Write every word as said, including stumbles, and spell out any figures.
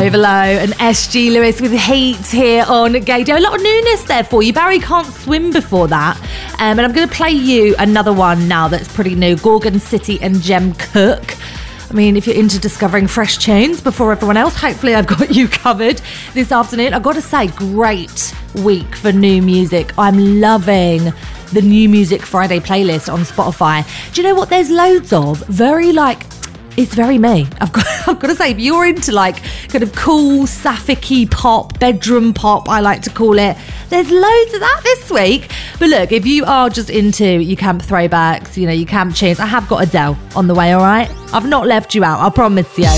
Tove Lo and S G Lewis with Heat here on Gaydio. A lot of newness there for you. Barry Can't Swim before that. Um, and I'm going to play you another one now that's pretty new. Gorgon City and Jem Cook. I mean, if you're into discovering fresh tunes before everyone else, hopefully I've got you covered this afternoon. I've got to say, great week for new music. I'm loving the New Music Friday playlist on Spotify. Do you know what there's loads of? Very like, it's very me. I've got, I've got to say, if you're into like kind of cool, sapphic-y pop, bedroom pop, I like to call it, there's loads of that this week. But look, if you are just into your camp throwbacks, you know, your camp tunes, I have got Adele on the way, all right? I've not left you out, I promise you.